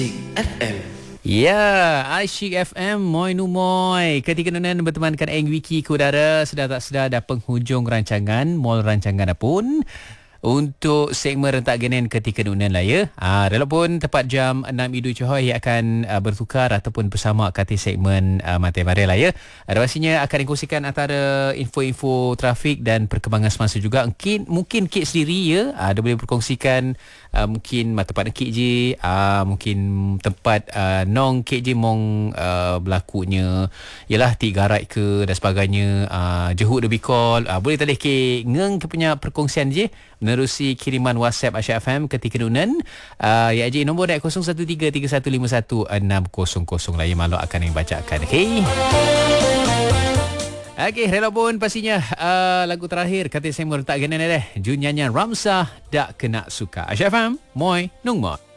FM. Ya, Asyik FM, moi nu moi. Ketika nunan bertemankan Eng Wiki ke udara, sedar tak sedar dah penghujung rancangan, mall rancangan pun untuk segmen rentak genen ketika nunan lah ya. Walaupun tepat jam 6 Idu Johor ia akan bertukar ataupun bersama kati segmen Mata Maria lah ya. Pastinya akan dikongsikan antara info-info trafik dan perkembangan semasa juga. Mungkin Kit sendiri ya, dia boleh berkongsikan mungkin tempat Kit je, mungkin tempat nong Kit je mong berlakunya ialah Tigarai ke dan sebagainya, Jehut lebih call, boleh tadi Kit ngeng ke punya perkongsian je menerusi kiriman WhatsApp Asyik FM ketika nunan. Ya je nombor dah 0133151600 lah yang malu akan yang bacakan. Okey, rela pun pastinya lagu terakhir kata saya mertak gana deh. Jun nyanyian Ramsah dak kena suka. Asyik FM, moi nung moi.